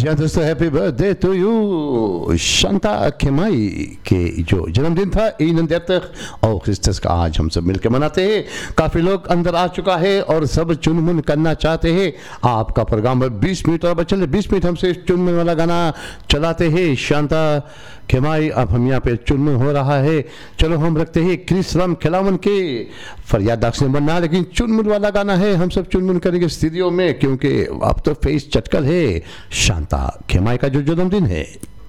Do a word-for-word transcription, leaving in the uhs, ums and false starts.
जी हाँ दोस्तों, happy birthday to you. Shanta खेमाई के जो जन्मदिन था इन देवतक और क्रिसमस का आज हम सब मिलकर मनाते हैं। काफ़ी लोग अंदर आ चुका है और सब चुनमुन करना चाहते हैं। आपका प्रोग्राम बीस मिनट और बचल बीस मिनट हमसे चुनमुन वाला गाना चलाते हैं। शांता खेमाई अब हम यहाँ पे चुनमुन हो रहा है। चलो हम रखते हैं क्रिस राम खिलावन के फरियाद दाख बनना, लेकिन चुनमुन वाला गाना है। हम सब चुनमुन करेंगे स्टूडियो में, क्योंकि अब तो फेस चटकल है शांता खेमाई का जो जन्मदिन है।